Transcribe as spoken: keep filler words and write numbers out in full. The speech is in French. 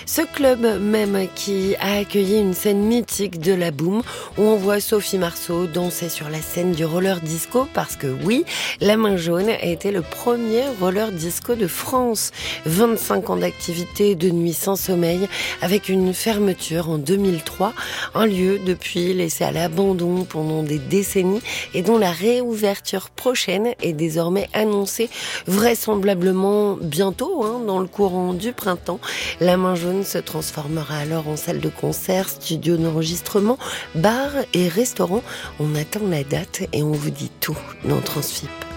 Ce club même qui a accueilli une scène mythique de la boom où on voit Sophie Marceau danser sur la scène du roller disco parce que oui, la Main Jaune a été le premier roller disco de France. vingt-cinq ans d'activité de nuit sans sommeil avec une fermeture en deux mille trois, un lieu depuis laissé à l'abandon pendant des décennies et dont la réouverture prochaine est désormais annoncée vraisemblablement bientôt, hein, dans le courant du printemps. La Main Jaune se transformera alors en salle de concert, studio d'enregistrement, bar et restaurant. On attend la date et on vous dit tout dans Transfip.